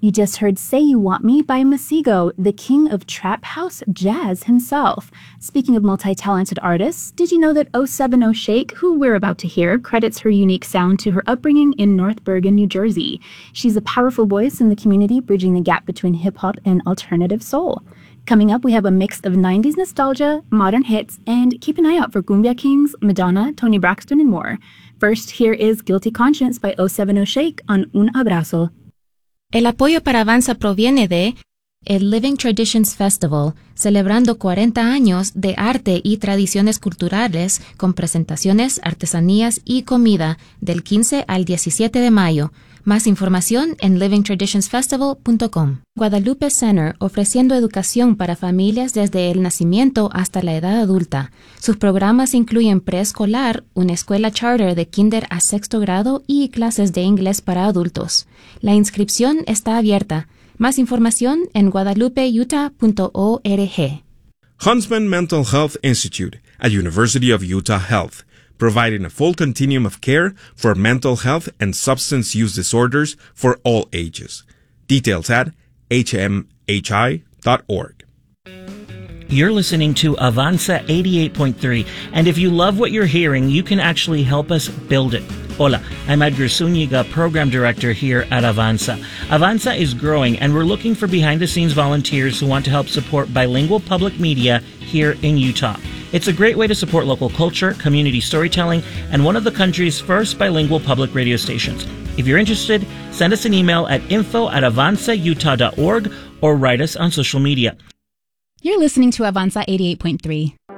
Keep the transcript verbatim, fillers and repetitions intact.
You just heard Say You Want Me by Masego, the king of trap house jazz himself. Speaking of multi-talented artists, did you know that oh seven oh Shake, who we're about to hear, credits her unique sound to her upbringing in North Bergen, New Jersey? She's a powerful voice in the community, bridging the gap between hip-hop and alternative soul. Coming up, we have a mix of nineties nostalgia, modern hits, and keep an eye out for Cumbia Kings, Madonna, Toni Braxton, and more. First, here is Guilty Conscience by oh seven oh Shake on Un Abrazo. El apoyo para Avanza proviene de el Living Traditions Festival, celebrando cuarenta años de arte y tradiciones culturales con presentaciones, artesanías y comida del quince al diecisiete de mayo. Más información en living traditions festival punto com. Guadalupe Center, ofreciendo educación para familias desde el nacimiento hasta la edad adulta. Sus programas incluyen preescolar, una escuela charter de kinder a sexto grado y clases de inglés para adultos. La inscripción está abierta. Más información en guadalupe utah punto org. Huntsman Mental Health Institute at University of Utah Health, providing a full continuum of care for mental health and substance use disorders for all ages. Details at h m h i dot org. You're listening to Avanza eighty-eight point three, and if you love what you're hearing, you can actually help us build it. Hola, I'm Edgar Zuniga, Program Director here at Avanza. Avanza is growing, and we're looking for behind-the-scenes volunteers who want to help support bilingual public media here in Utah. It's a great way to support local culture, community storytelling, and one of the country's first bilingual public radio stations. If you're interested, send us an email at info at avanza utah dot org or write us on social media. You're listening to Avanza eighty-eight point three.